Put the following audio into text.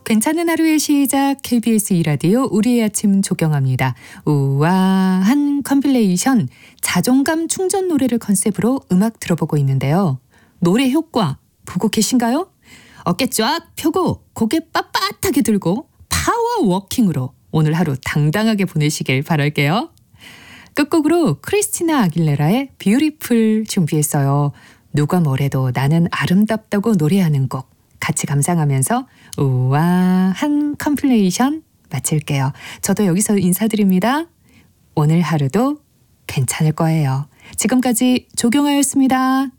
괜찮은 하루의 시작 KBS 2라디오 우리의 아침 조경합니다. 우아한 컴필레이션 자존감 충전 노래를 컨셉으로 음악 들어보고 있는데요. 노래 효과 보고 계신가요? 어깨 쫙 펴고 고개 빳빳하게 들고 파워워킹으로 오늘 하루 당당하게 보내시길 바랄게요. 끝곡으로 크리스티나 아길레라의 뷰티풀 준비했어요. 누가 뭐래도 나는 아름답다고 노래하는 곡 같이 감상하면서 우아한 컴필레이션 마칠게요. 저도 여기서 인사드립니다. 오늘 하루도 괜찮을 거예요. 지금까지 조경아였습니다.